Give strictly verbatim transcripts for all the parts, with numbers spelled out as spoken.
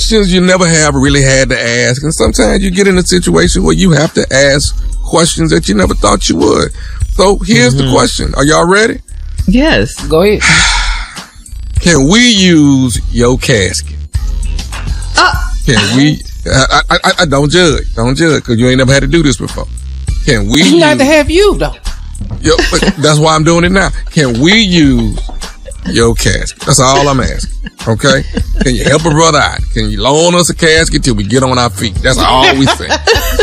questions you never have really had to ask. And sometimes you get in a situation where you have to ask questions that you never thought you would. So here's mm-hmm. the question. Are y'all ready? Yes. Go ahead. Can we use your casket? Uh, Can we? I, I, I, I don't judge. Don't judge because you ain't never had to do this before. Can we? He not use, to have you though. Yo, but that's why I'm doing it now. Can we use your casket? That's all I'm asking. Okay? Can you help a brother out? Can you loan us a casket till we get on our feet? That's all we say.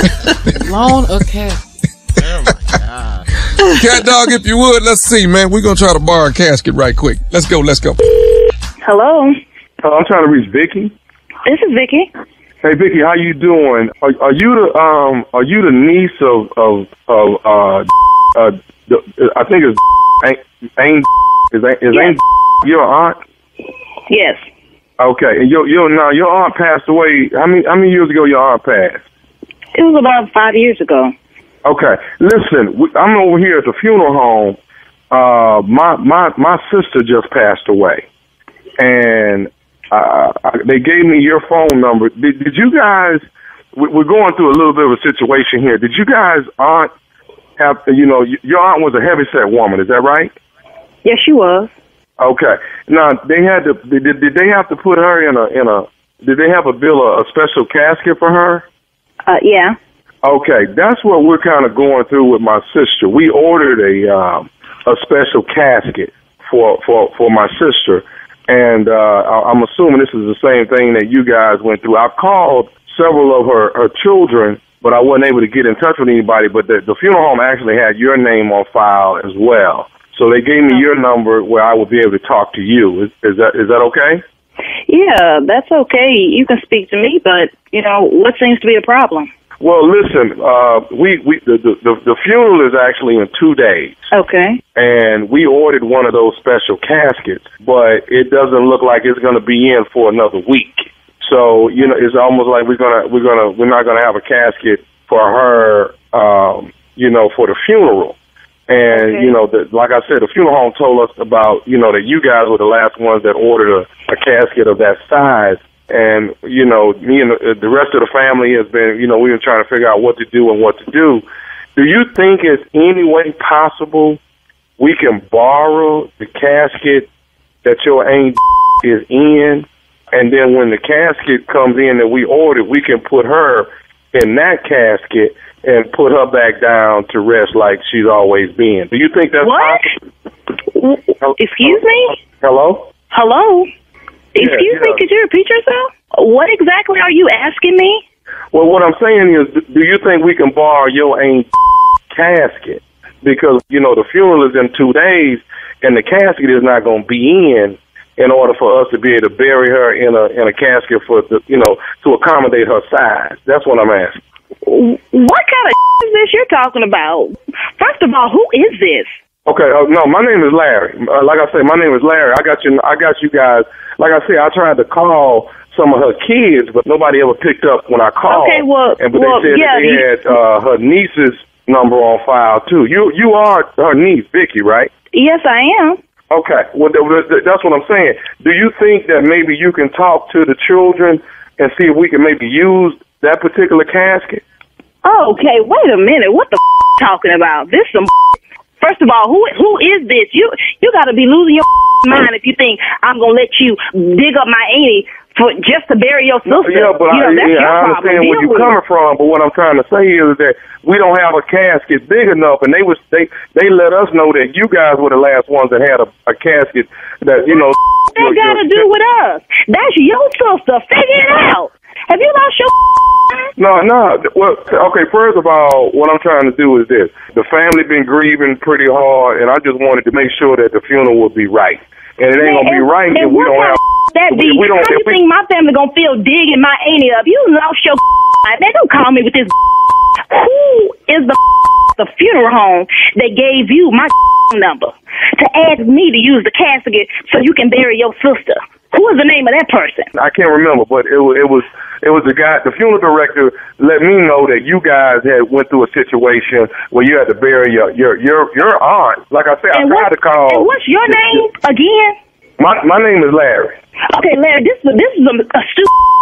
Loan a casket. Oh my God. Cat Dog, if you would, let's see, man. We're gonna try to borrow a casket right quick. Let's go. Let's go. Hello. Uh, I'm trying to reach Vicky. This is Vicky. Hey Vicky, how you doing? Are, are you the um? Are you the niece of of of uh? uh the, I think it's ain't ain't is ain't, is yes. ain't your aunt? Yes. Okay, and your your now your aunt passed away. How many how many years ago your aunt passed? It was about five years ago. Okay, listen, we, I'm over here at the funeral home. Uh, my my my sister just passed away, and uh, they gave me your phone number. Did, did you guys? We're going through a little bit of a situation here. Did you guys aunt have? You know, your aunt was a heavyset woman. Is that right? Yes, she was. Okay. Now they had to. Did, did they have to put her in a in a? Did they have a bill a, a special casket for her? Uh, yeah. Okay, that's what we're kind of going through with my sister. We ordered a um, a special casket for for for my sister, and uh, I'm assuming this is the same thing that you guys went through. I've called several of her, her children, but I wasn't able to get in touch with anybody. But the, the funeral home actually had your name on file as well. So they gave me your number where I would be able to talk to you. Is, is that is that okay? Yeah, that's okay. You can speak to me, but, you know, what seems to be the problem? Well, listen, uh, we, we the, the, the funeral is actually in two days. Okay. And we ordered one of those special caskets, but it doesn't look like it's going to be in for another week. So, you know, it's almost like we're going to, we're going to, we're not going to have a casket for her, um, you know, for the funeral. And, okay. you know, the, like I said, the funeral home told us about, you know, that you guys were the last ones that ordered a, a casket of that size. And, you know, me and the, the rest of the family has been, you know, we've been trying to figure out what to do and what to do. Do you think it's any way possible we can borrow the casket that your aunt is in, and then when the casket comes in that we ordered, we can put her in that casket and put her back down to rest like she's always been? Do you think that's what? possible? Excuse me? Hello? Hello? Yeah, Excuse yeah. me, could you repeat yourself? What exactly are you asking me? Well, what I'm saying is, do you think we can borrow your aunt's casket? Because, you know, the funeral is in two days, and the casket is not going to be in in order for us to be able to bury her in a in a casket for, the, you know, to accommodate her size. That's what I'm asking. What kind of is this you're talking about? First of all, who is this? Okay, uh, no, my name is Larry. Uh, like I said, my name is Larry. I got you. I got you guys. Like I said, I tried to call some of her kids, but nobody ever picked up when I called. Okay, well, and but well, they said yeah, that they you, had uh, her niece's number on file too. You you are her niece, Vicky, right? Yes, I am. Okay, well, th- th- that's what I'm saying. Do you think that maybe you can talk to the children and see if we can maybe use that particular casket? Oh, okay, wait a minute. What the f- talking about? This some. First of all, who who is this? You you got to be losing your mind if you think I'm gonna let you dig up my auntie for just to bury your sister. Yeah, but you know, I, that's yeah, your I understand problem. where you're coming from. But what I'm trying to say is that we don't have a casket big enough, and they was they they let us know that you guys were the last ones that had a, a casket that you know. That got to do with us. That's your sister. Figure it out. Have you lost your? No, no. Well, okay, first of all, what I'm trying to do is this. The family been grieving pretty hard, and I just wanted to make sure that the funeral would be right. And it ain't going to be right if we don't have... That be, we don't, how do you think my family going to feel digging my auntie up? You lost your mind. They don't call me with this. Who is the the funeral home that gave you my number to ask me to use the casket so you can bury your sister? Who is the name of that person? I can't remember, but it was it was it was the guy. The funeral director let me know that you guys had went through a situation where you had to bury your your your, your aunt. Like I said, and I tried to call. And what's your name again? My my name is Larry. Okay, Larry. This this is a, a stupid